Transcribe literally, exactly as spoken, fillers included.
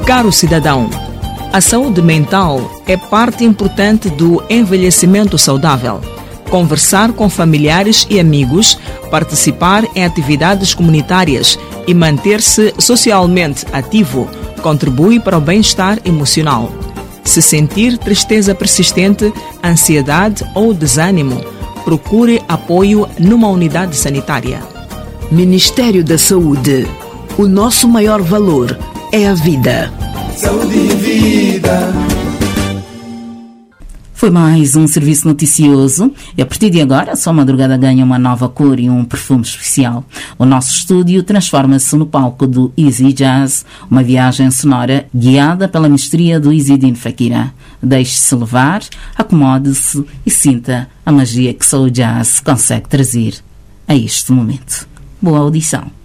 Caro cidadão, a saúde mental é parte importante do envelhecimento saudável. Conversar com familiares e amigos, participar em atividades comunitárias e manter-se socialmente ativo contribui para o bem-estar emocional. Se sentir tristeza persistente, ansiedade ou desânimo, procure apoio numa unidade sanitária. Ministério da Saúde. O nosso maior valor é a vida. Saúde e vida. Foi mais um serviço noticioso e a partir de agora a sua madrugada ganha uma nova cor e um perfume especial. O nosso estúdio transforma-se no palco do Easy Jazz, uma viagem sonora guiada pela mestria do Izzydine Fakira. Deixe-se levar, acomode-se e sinta a magia que só o jazz consegue trazer a este momento. Boa audição.